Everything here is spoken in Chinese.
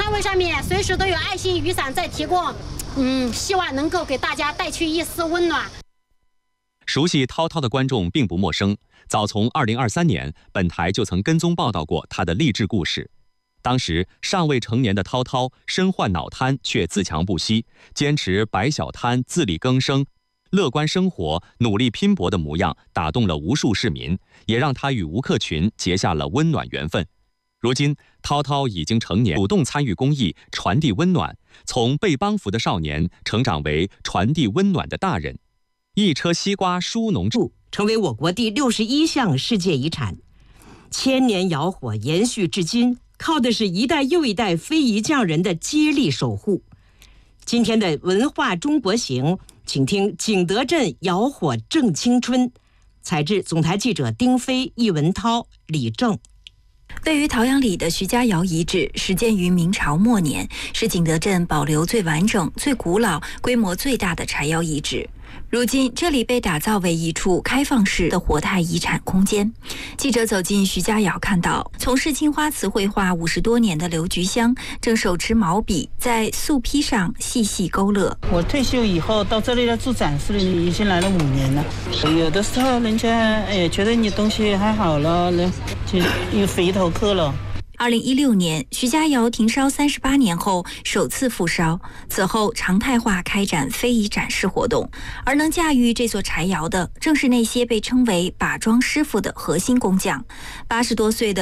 摊位上面随时都有爱心雨伞在提供，希望能够给大家带去一丝温暖。 熟悉涛涛的观众并不陌生，早从2023年，本台就曾跟踪报道过他的励志故事。当时尚未成年的涛涛身患脑瘫，却自强不息，坚持摆小摊、自力更生、乐观生活、努力拼搏的模样，打动了无数市民，也让他与吴克群结下了温暖缘分。如今，涛涛已经成年，主动参与公益，传递温暖，从被帮扶的少年成长为传递温暖的大人。一车西瓜蔬农成为我国第61项世界遗产，千年窑火延续至今，靠的是一代又一代非遗匠人的接力守护。今天的文化中国行，请听景德镇窑火正青春，采制总台记者丁飞、易文涛、李正。 位于陶阳里的徐家窑遗址始建于明朝末年，是景德镇保留最完整、最古老、规模最大的柴窑遗址。如今，这里被打造为一处开放式的活态遗产空间。记者走进徐家窑，看到从事青花瓷绘画50多年的刘菊香正手持毛笔在素坯上细细勾勒。 我退休以后到这里来做展示，已经来了5年了。有的时候人家觉得你东西还好了，就又回头客了。 2016年，徐家窑停烧38年后首次复烧，此后常态化开展非遗展示活动。而能驾驭这座柴窑的，正是那些被称为把庄师傅的核心工匠。80多岁的